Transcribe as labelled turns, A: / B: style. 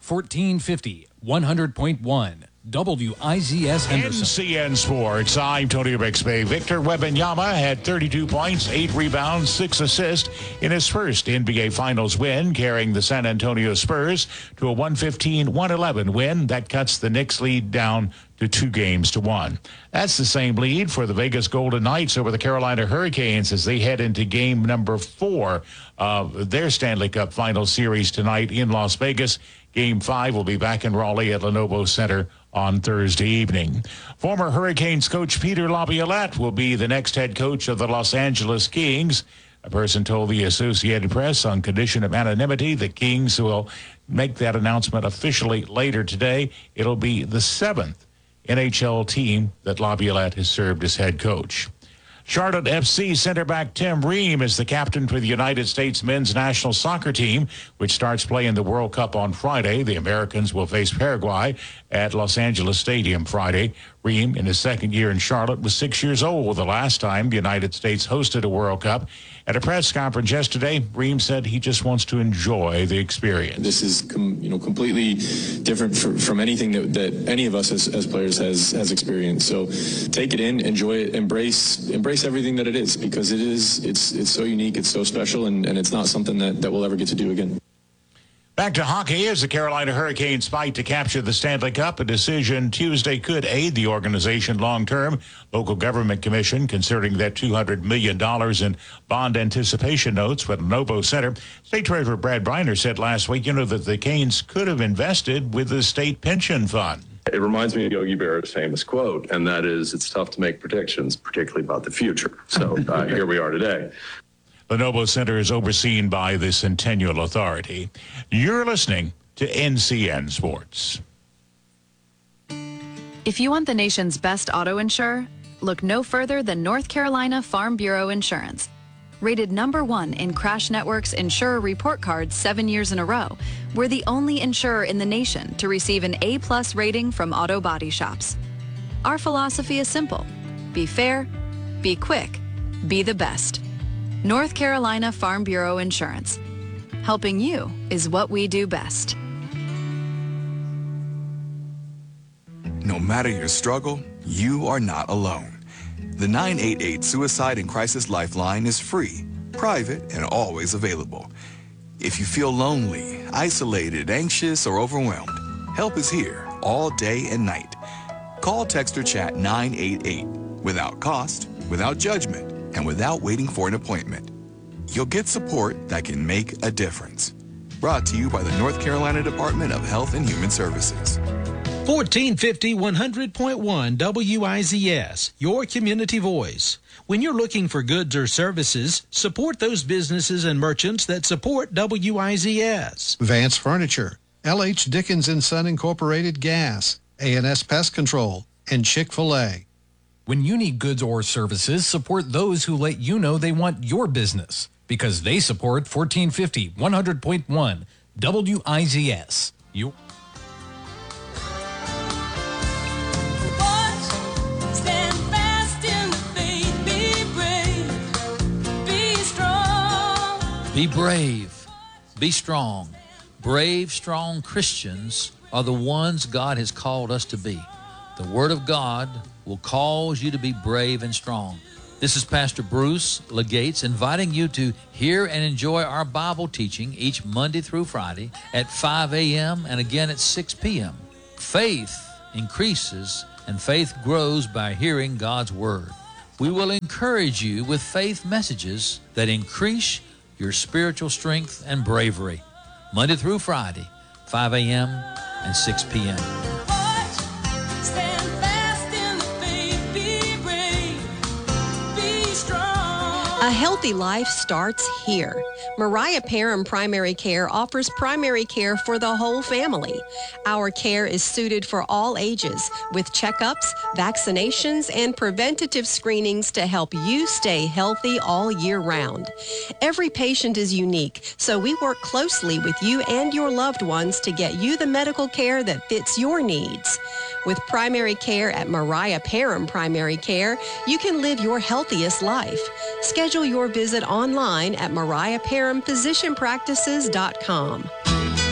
A: 1450, 100.1. WIZS Henderson.
B: NCN Sports. I'm Tony Bixby. Victor Wembanyama had 32 points, 8 rebounds, 6 assists in his first NBA Finals win, carrying the San Antonio Spurs to a 115-111 win. That cuts the Knicks lead down to 2-1. That's the same lead for the Vegas Golden Knights over the Carolina Hurricanes as they head into game number 4 of their Stanley Cup Final Series tonight in Las Vegas. Game 5 will be back in Raleigh at Lenovo Center on Thursday evening. Former Hurricanes coach Peter Laviolette will be the next head coach of the Los Angeles Kings. A person told the Associated Press on condition of anonymity the Kings will make that announcement officially later today. It'll be the 7th NHL team that Laviolette has served as head coach. Charlotte FC center back Tim Ream is the captain for the United States men's national soccer team, which starts play in the World Cup on Friday. The Americans will face Paraguay at Los Angeles Stadium Friday. Ream, in his second year in Charlotte, was 6 years old the last time the United States hosted a World Cup. At a press conference yesterday, Ream said he just wants to enjoy the experience.
C: This is completely different from anything that any of us as players has experienced. So take it in, enjoy it, embrace everything that it is, because it's so unique, it's so special, and it's not something that we'll ever get to do again.
B: Back to hockey as the Carolina Hurricanes fight to capture the Stanley Cup. A decision Tuesday could aid the organization long-term. Local government commission considering that $200 million in bond anticipation notes with Lenovo Center. State Treasurer Brad Briner said last week, that the Canes could have invested with the state pension fund.
D: It reminds me of Yogi Berra's famous quote, and that is, it's tough to make predictions, particularly about the future. So here we are today.
B: Lenovo Center is overseen by the Centennial Authority. You're listening to NCN Sports.
E: If you want the nation's best auto insurer, look no further than North Carolina Farm Bureau Insurance. Rated #1 in Crash Network's Insurer Report Card 7 years in a row, we're the only insurer in the nation to receive an A+ rating from auto body shops. Our philosophy is simple: be fair, be quick, be the best. North Carolina Farm Bureau Insurance. Helping you is what we do best.
F: No matter your struggle, you are not alone. The 988 Suicide and Crisis Lifeline is free, private, and always available. If you feel lonely, isolated, anxious, or overwhelmed, help is here all day and night. Call, text, or chat 988 without cost, without judgment, and without waiting for an appointment. You'll get support that can make a difference. Brought to you by the North Carolina Department of Health and Human Services.
G: 1450 100.1 WIZS, your community voice. When you're looking for goods or services, support those businesses and merchants that support WIZS.
H: Vance Furniture, L.H. Dickens & Son Incorporated Gas, A&S Pest Control, and Chick-fil-A.
A: When you need goods or services, support those who let you know they want your business, because they support 1450 100.1 WIZS.
I: Be brave. Be strong. Brave, strong Christians are the ones God has called us to be. The Word of God will cause you to be brave and strong. This is Pastor Bruce Legates inviting you to hear and enjoy our Bible teaching each Monday through Friday at 5 a.m. and again at 6 p.m. Faith increases and faith grows by hearing God's Word. We will encourage you with faith messages that increase your spiritual strength and bravery. Monday through Friday, 5 a.m. and 6 p.m.
J: A healthy life starts here. Mariah Parham Primary Care offers primary care for the whole family. Our care is suited for all ages with checkups, vaccinations, and preventative screenings to help you stay healthy all year round. Every patient is unique, so we work closely with you and your loved ones to get you the medical care that fits your needs. With primary care at Mariah Parham Primary Care, you can live your healthiest life. Schedule your visit online at mariahparhamphysicianpractices.com.